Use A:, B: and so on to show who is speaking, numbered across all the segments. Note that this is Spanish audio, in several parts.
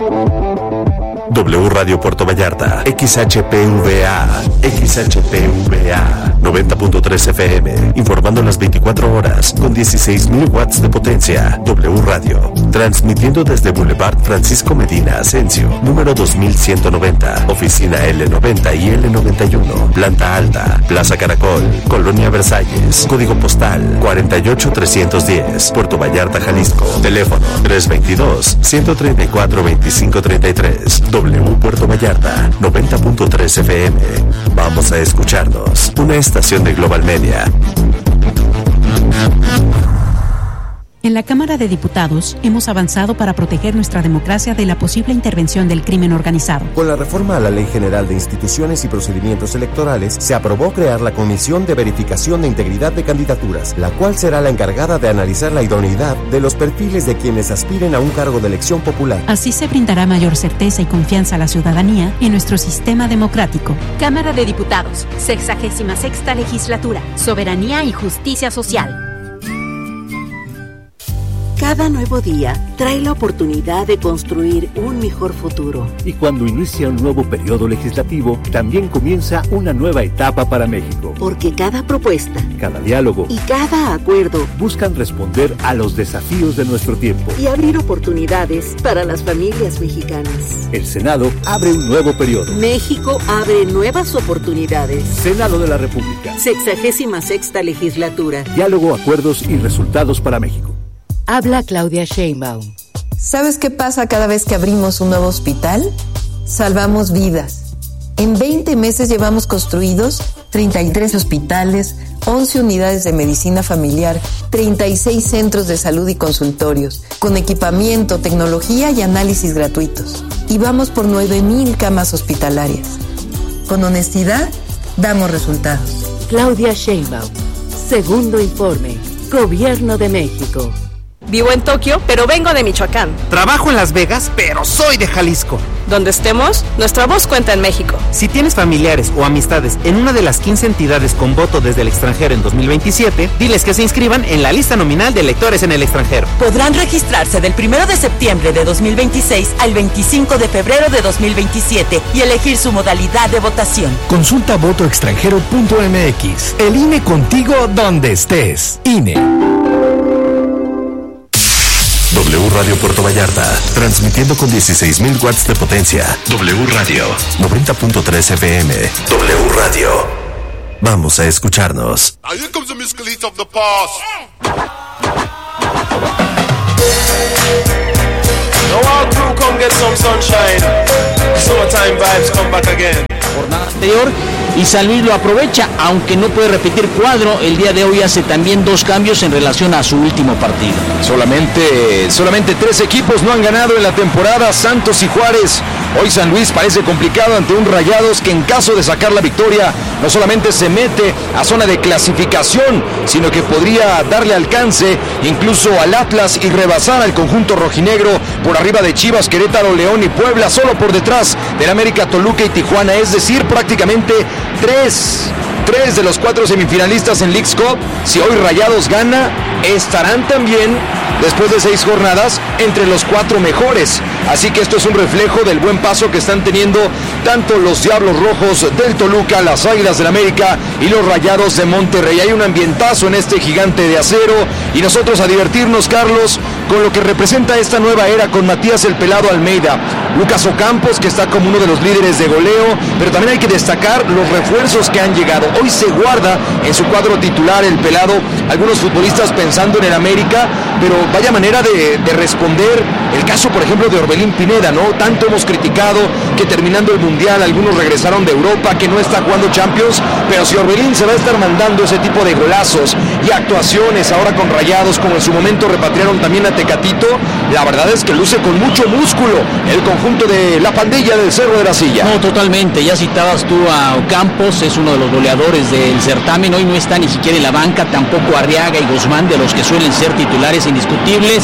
A: W Radio Puerto Vallarta, XHPVA, 90.3 FM, informando las 24 horas con 16.000 watts de potencia. W Radio, transmitiendo desde Boulevard Francisco Medina Asensio, número 2190, oficina L90 y L91, planta alta, Plaza Caracol, Colonia Versalles, código postal 48310, Puerto Vallarta, Jalisco, teléfono 322-134-2533. W Puerto Vallarta, 90.3 FM. Vamos a escucharnos. Una estación de Global Media.
B: En la Cámara de Diputados hemos avanzado para proteger nuestra democracia de la posible intervención del crimen organizado.
C: Con la reforma a la Ley General de Instituciones y Procedimientos Electorales, se aprobó crear la Comisión de Verificación de Integridad de Candidaturas, la cual será la encargada de analizar la idoneidad de los perfiles de quienes aspiren a un cargo de elección popular.
B: Así se brindará mayor certeza y confianza a la ciudadanía en nuestro sistema democrático.
D: Cámara de Diputados, 66ª Legislatura, Soberanía y Justicia Social.
E: Cada nuevo día trae la oportunidad de construir un mejor futuro.
F: Y cuando inicia un nuevo periodo legislativo, también comienza una nueva etapa para México.
E: Porque cada propuesta,
F: cada diálogo
E: y cada acuerdo
F: buscan responder a los desafíos de nuestro tiempo
E: y abrir oportunidades para las familias mexicanas.
F: El Senado abre un nuevo periodo.
E: México abre nuevas oportunidades.
F: Senado de la República.
E: 66ª Legislatura.
F: Diálogo, acuerdos y resultados para México.
G: Habla Claudia Sheinbaum.
H: ¿Sabes qué pasa cada vez que abrimos un nuevo hospital? Salvamos vidas. En 20 meses llevamos construidos 33 hospitales, 11 unidades de medicina familiar, 36 centros de salud y consultorios, con equipamiento, tecnología y análisis gratuitos. Y vamos por 9,000 camas hospitalarias. Con honestidad, damos resultados.
G: Claudia Sheinbaum. Segundo informe. Gobierno de México.
I: Vivo en Tokio, pero vengo de Michoacán.
J: Trabajo en Las Vegas, pero soy de Jalisco.
I: Donde estemos, nuestra voz cuenta en México.
J: Si tienes familiares o amistades en una de las 15 entidades con voto desde el extranjero en 2027, diles que se inscriban en la lista nominal de electores en el extranjero.
K: Podrán registrarse del 1 de septiembre de 2026 al 25 de febrero de 2027 y elegir su modalidad de votación.
L: Consulta votoextranjero.mx. El INE contigo donde estés. INE.
A: W Radio Puerto Vallarta, transmitiendo con 16.000 watts de potencia. W Radio, 90.3 FM. W Radio. Vamos a escucharnos.
M: Now here comes the musical heat of the past.
N: Now our crew come get some sunshine. Summertime vibes come back again.
O: Jornada anterior y San Luis lo aprovecha, aunque no puede repetir cuadro. El día de hoy hace también 2 cambios en relación a su último partido.
P: Solamente 3 equipos no han ganado en la temporada, Santos y Juárez. Hoy San Luis parece complicado ante un Rayados que en caso de sacar la victoria no solamente se mete a zona de clasificación, sino que podría darle alcance incluso al Atlas y rebasar al conjunto rojinegro por arriba de Chivas, Querétaro, León y Puebla, solo por detrás del América, Toluca y Tijuana, es decir, prácticamente 3 de los 4 semifinalistas en Leagues Cup. Si hoy Rayados gana, estarán también, después de 6 jornadas, entre los 4 mejores. Así que esto es un reflejo del buen paso que están teniendo tanto los Diablos Rojos del Toluca, las Águilas del América y los Rayados de Monterrey. Hay un ambientazo en este gigante de acero y nosotros a divertirnos, Carlos, con lo que representa esta nueva era con Matías el Pelado Almeida, Lucas Ocampos, que está como uno de los líderes de goleo, pero también hay que destacar los refuerzos que han llegado. Hoy se guarda en su cuadro titular el Pelado, algunos futbolistas pensando en el América, pero vaya manera de responder. El caso, por ejemplo, de Orbelín Pineda, ¿no? Tanto hemos criticado que terminando el Mundial algunos regresaron de Europa, que no está jugando Champions, pero si Orbelín se va a estar mandando ese tipo de golazos y actuaciones ahora con Rayados, como en su momento repatriaron también a Tecatito, la verdad es que luce con mucho músculo el conjunto de la pandilla del Cerro de la Silla.
O: No, totalmente, ya citabas tú a Ocampos, es uno de los goleadores del certamen, hoy no está ni siquiera en la banca, tampoco Arriaga y Guzmán, de los que suelen ser titulares indiscutibles.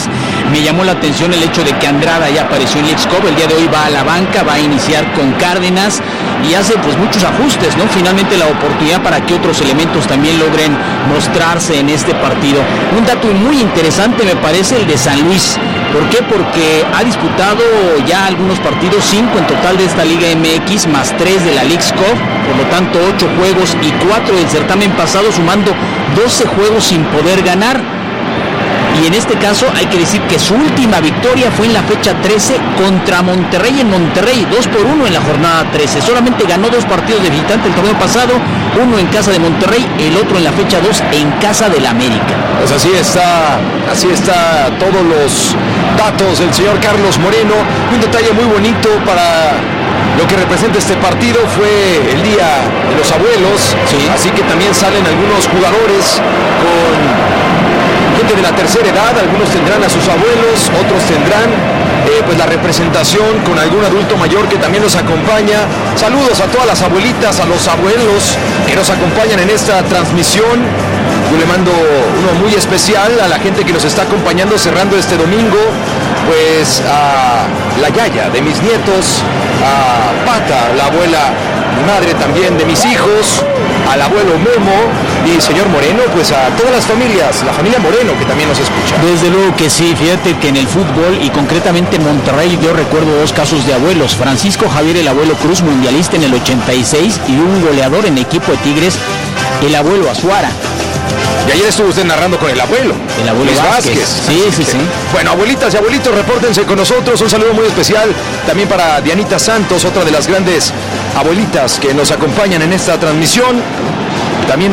O: Me llamó la atención el hecho de que Andrada ya apareció en Leagues Cup. El día de hoy va a la banca, va a iniciar con Cárdenas y hace pues muchos ajustes, ¿no? Finalmente la oportunidad para que otros elementos también logren mostrarse en este partido. Un dato muy interesante me parece el de San Luis. ¿Por qué? Porque ha disputado ya algunos partidos, 5 en total de esta Liga MX, más 3 de la Leagues Cup, por lo tanto 8 juegos y 4 del certamen pasado, sumando 12 juegos sin poder ganar. Y en este caso hay que decir que su última victoria fue en la fecha 13 contra Monterrey en Monterrey, 2-1 en la jornada 13. Solamente ganó 2 partidos de visitante el torneo pasado, uno en casa de Monterrey, el otro en la fecha 2 en casa del América.
P: Pues así está todos los datos del señor Carlos Moreno. Un detalle muy bonito para lo que representa este partido fue el Día de los Abuelos, sí. Así que también salen algunos jugadores con gente de la tercera edad, algunos tendrán a sus abuelos, otros tendrán pues la representación con algún adulto mayor que también nos acompaña. Saludos a todas las abuelitas, a los abuelos que nos acompañan en esta transmisión. Yo le mando uno muy especial a la gente que nos está acompañando cerrando este domingo, pues a la yaya de mis nietos, a Pata, la abuela, mi madre también de mis hijos, al abuelo Memo y señor Moreno, pues a todas las familias, la familia Moreno que también nos escucha.
O: Desde luego que sí, fíjate que en el fútbol y concretamente en Monterrey yo recuerdo 2 casos de abuelos. Francisco Javier el abuelo Cruz, mundialista en el 86, y un goleador en equipo de Tigres, el abuelo Azuara.
P: Y ayer estuvo usted narrando con el abuelo
O: Vázquez. Sí.
P: Bueno, abuelitas y abuelitos, repórtense con nosotros. Un saludo muy especial también para Dianita Santos, otra de las grandes abuelitas que nos acompañan en esta transmisión. También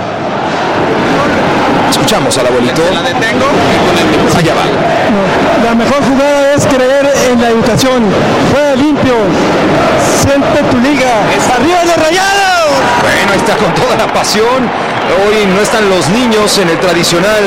P: escuchamos al abuelito.
Q: ¿La detengo?
P: Allá va.
R: La mejor jugada es creer en la educación. Juega limpio. Siente tu liga. ¡Arriba los Rayados!
P: Bueno, ahí está con toda la pasión. Hoy no están los niños en el tradicional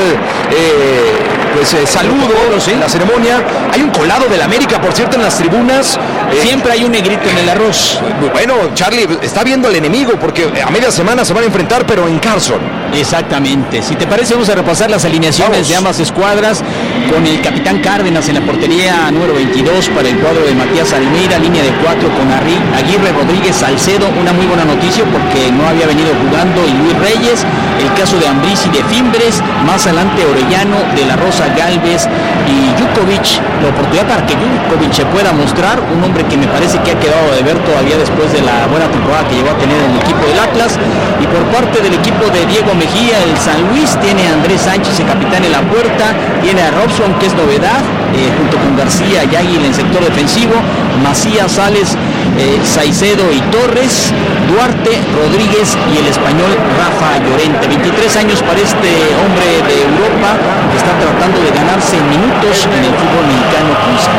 P: saludo en la ceremonia. Hay un colado del América, por cierto, en las tribunas.
O: Siempre hay un negrito en el arroz.
P: Bueno, Charlie está viendo al enemigo porque a media semana se van a enfrentar, pero en Carson.
O: Exactamente. Si te parece, vamos a repasar las alineaciones de ambas escuadras, con el capitán Cárdenas en la portería número 22 para el cuadro de Matías Almeida, línea de 4 con Aguirre, Rodríguez, Salcedo. Una muy buena noticia porque no había venido jugando y Luis Reyes. El caso de Ambriz y de Fimbres, más adelante Orellano, De la Rosa, Galvez y Jukovic. La oportunidad para que Jukovic se pueda mostrar, un hombre que me parece que ha quedado de ver todavía después de la buena temporada que llegó a tener en el equipo del Atlas. Y por parte del equipo de Diego Mejía, el San Luis tiene a Andrés Sánchez, el capitán, en la puerta, tiene a Robson, que es novedad, junto con García y Águila en sector defensivo, Macías, Sales, Saicedo y Torres, Duarte, Rodríguez y el español Rafa Llorente. 23 años para este hombre de Europa que está tratando de ganarse minutos en el fútbol mexicano con San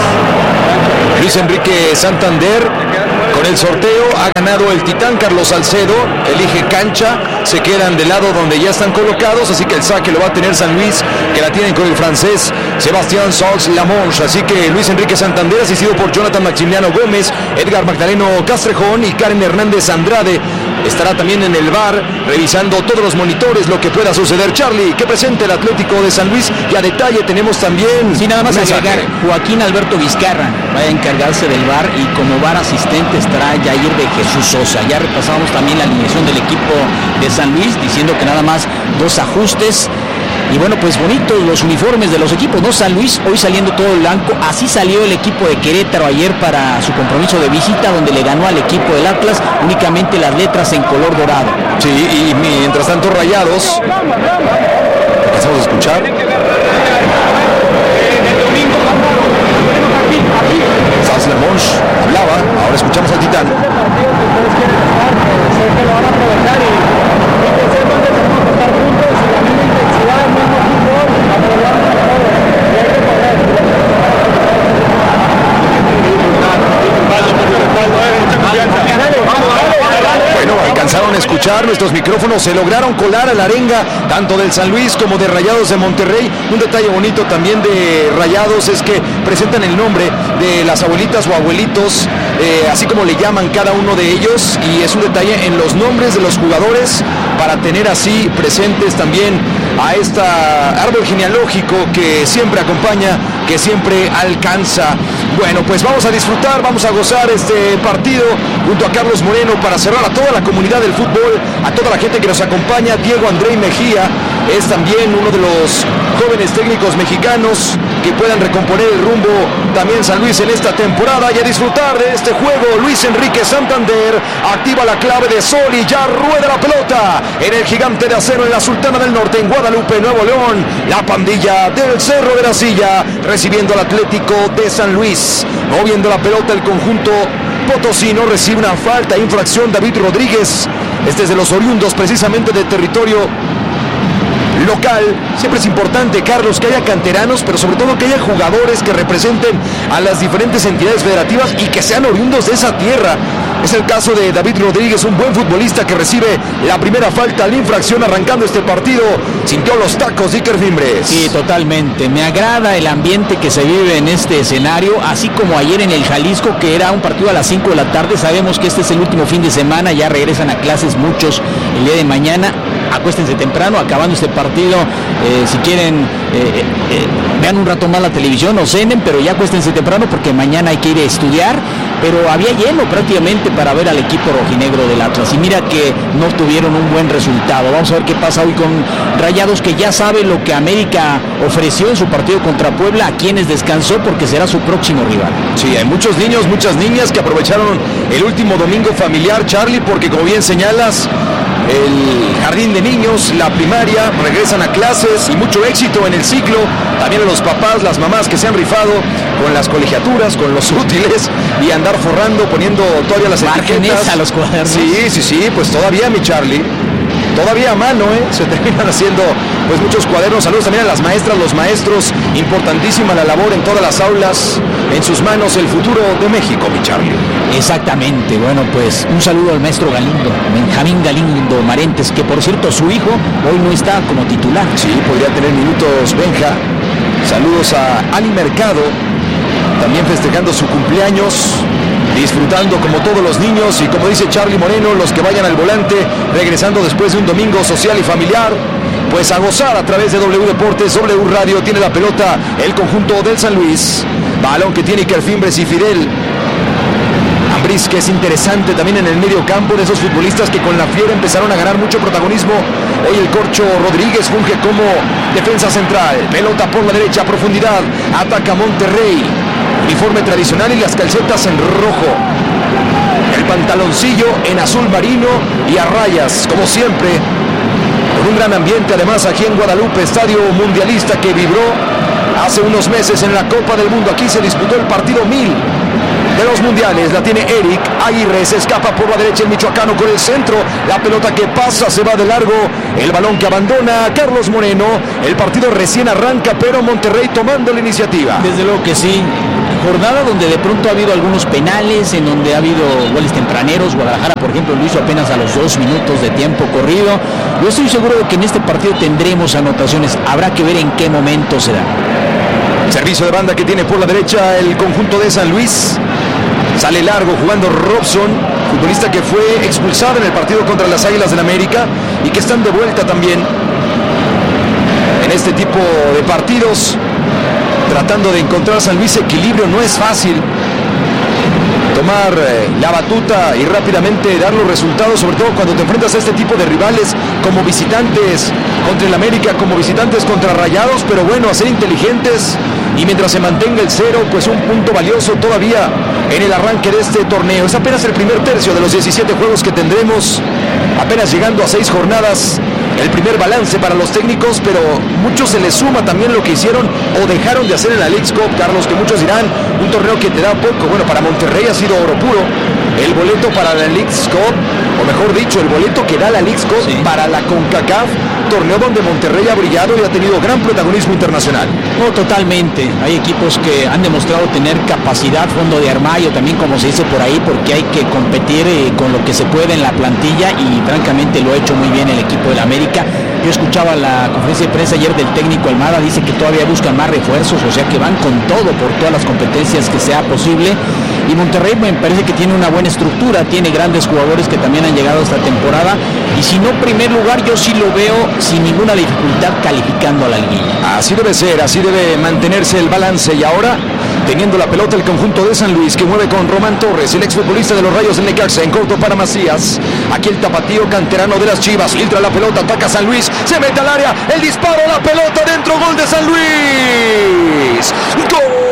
O: Luis.
P: Luis Enrique Santander, con el sorteo ha ganado el titán Carlos Salcedo, elige cancha, se quedan del lado donde ya están colocados, así que el saque lo va a tener San Luis, que la tienen con el francés Sebastián Sols Lamonche. Así que Luis Enrique Santander, asistido por Jonathan Maximiliano Gómez, Edgar Magdaleno Castrejón y Karen Hernández Andrade, estará también en el bar revisando todos los monitores lo que pueda suceder. Charlie, que presente el Atlético de San Luis, y a detalle tenemos también...
O: Sí, nada más agregar, Joaquín Alberto Vizcarra va a encargarse del bar, y como bar asistente estará Jair de Jesús Sosa. Ya repasamos también la alineación del equipo de San Luis, diciendo que nada más 2 ajustes. Y bueno, pues bonitos los uniformes de los equipos, ¿no? San Luis hoy saliendo todo blanco. Así salió el equipo de Querétaro ayer para su compromiso de visita, donde le ganó al equipo del Atlas, únicamente las letras en color dorado.
P: Sí, y mientras tanto Rayados, empezamos a escuchar. Sals Lamonche hablaba, ahora escuchamos al titán. Bueno, alcanzaron a escuchar, nuestros micrófonos se lograron colar a la arenga tanto del San Luis como de Rayados de Monterrey. Un detalle bonito también de Rayados es que presentan el nombre de las abuelitas o abuelitos, así como le llaman cada uno de ellos, y es un detalle en los nombres de los jugadores para tener así presentes también a este árbol genealógico que siempre acompaña, que siempre alcanza. Bueno, pues vamos a disfrutar, vamos a gozar este partido junto a Carlos Moreno para cerrar a toda la comunidad del fútbol, a toda la gente que nos acompaña. Diego André Mejía es también uno de los jóvenes técnicos mexicanos que puedan recomponer el rumbo también San Luis en esta temporada, y a disfrutar de este juego. Luis Enrique Santander activa la clave de Sol y ya rueda la pelota en el Gigante de Acero en la Sultana del Norte, en Guadalupe, Nuevo León. La pandilla del Cerro de la Silla recibiendo al Atlético de San Luis, moviendo la pelota el conjunto potosino. Recibe una falta, infracción David Rodríguez. Este es de los oriundos precisamente del territorio local. Siempre es importante, Carlos, que haya canteranos, pero sobre todo que haya jugadores que representen a las diferentes entidades federativas y que sean oriundos de esa tierra. Es el caso de David Rodríguez, un buen futbolista que recibe la primera falta, la infracción arrancando este partido. Sintió los tacos Iker Fimbres.
O: Sí, totalmente. Me agrada el ambiente que se vive en este escenario, así como ayer en el Jalisco, que era un partido a las 5 de la tarde. Sabemos que este es el último fin de semana, ya regresan a clases muchos el día de mañana. Acuéstense temprano, acabando este partido, si quieren, vean un rato más la televisión o cenen, pero ya acuéstense temprano porque mañana hay que ir a estudiar. Pero había lleno prácticamente para ver al equipo rojinegro del Atlas, y mira que no tuvieron un buen resultado. Vamos a ver qué pasa hoy con Rayados, que ya sabe lo que América ofreció en su partido contra Puebla, a quienes descansó porque será su próximo rival.
P: Sí, hay muchos niños, muchas niñas que aprovecharon el último domingo familiar, Charlie, porque como bien señalas, el jardín de niños, la primaria, regresan a clases, y mucho éxito en el ciclo. También a los papás, las mamás que se han rifado con las colegiaturas, con los útiles, y andar forrando, poniendo todavía las etiquetas
O: a los cuadernos.
P: Sí, pues todavía, mi Charlie, todavía a mano, se terminan haciendo pues muchos cuadernos. Saludos también a las maestras, los maestros, importantísima la labor en todas las aulas, en sus manos el futuro de México, mi Charlie.
O: Exactamente. Bueno, pues un saludo al maestro Galindo, Benjamín Galindo Marentes, que por cierto su hijo hoy no está como titular.
P: Sí, podría tener minutos Benja. Saludos a Ali Mercado, también festejando su cumpleaños, disfrutando como todos los niños, y como dice Charlie Moreno, los que vayan al volante, regresando después de un domingo social y familiar, pues a gozar a través de W Deportes, W Radio. Tiene la pelota el conjunto del San Luis, balón que tiene Iker Fimbres y Fidel Ambriz, que es interesante también en el medio campo, de esos futbolistas que con la Fiera empezaron a ganar mucho protagonismo. Hoy el Corcho Rodríguez funge como defensa central, pelota por la derecha, profundidad, ataca Monterrey, uniforme tradicional y las calcetas en rojo, el pantaloncillo en azul marino y a rayas, como siempre, con un gran ambiente además aquí en Guadalupe, estadio mundialista que vibró hace unos meses en la Copa del Mundo. Aquí se disputó el partido 1000 de los mundiales. La tiene Eric Aguirre, se escapa por la derecha el michoacano con el centro, la pelota que pasa, se va de largo, el balón que abandona Carlos Moreno. El partido recién arranca, pero Monterrey tomando la iniciativa.
O: Desde luego que sí. Jornada donde de pronto ha habido algunos penales, en donde ha habido goles tempraneros. Guadalajara, por ejemplo, lo hizo apenas a los 2 minutos de tiempo corrido. Yo estoy seguro de que en este partido tendremos anotaciones. Habrá que ver en qué momento se da.
P: Servicio de banda que tiene por la derecha el conjunto de San Luis. Sale largo jugando Robson, futbolista que fue expulsado en el partido contra las Águilas del América y que están de vuelta también en este tipo de partidos, tratando de encontrar a San Luis equilibrio. No es fácil tomar la batuta y rápidamente dar los resultados, sobre todo cuando te enfrentas a este tipo de rivales como visitantes contra el América, como visitantes contra Rayados. Pero bueno, a ser inteligentes, y mientras se mantenga el cero, pues un punto valioso todavía en el arranque de este torneo. Es apenas el primer tercio de los 17 juegos que tendremos, apenas llegando a 6 jornadas. El primer balance para los técnicos, pero mucho se les suma también lo que hicieron o dejaron de hacer en la Leagues Cup, Carlos, que muchos dirán, un torneo que te da poco. Bueno, para Monterrey ha sido oro puro el boleto para la Leagues Cup, o mejor dicho, el boleto que da la Leagues Cup para la CONCACAF, torneo donde Monterrey ha brillado y ha tenido gran protagonismo internacional.
O: No, totalmente. Hay equipos que han demostrado tener capacidad, fondo de armario, también como se dice por ahí, porque hay que competir con lo que se puede en la plantilla, y francamente lo ha hecho muy bien el equipo del América. Yo escuchaba la conferencia de prensa ayer del técnico Almada, dice que todavía buscan más refuerzos, o sea que van con todo por todas las competencias que sea posible. y Monterrey me parece que tiene una buena estructura, tiene grandes jugadores que también han llegado esta temporada, y si no primer lugar, yo sí lo veo sin ninguna dificultad calificando a la liguilla.
P: Así debe ser, así debe mantenerse el balance. Y ahora, teniendo la pelota el conjunto de San Luis, que mueve con Román Torres, el exfutbolista de los Rayos del Necaxa, en corto para Macías. Aquí el tapatío canterano de las Chivas, filtra la pelota, ataca San Luis, se mete al área, el disparo, la pelota dentro, gol de San Luis. ¡Gol!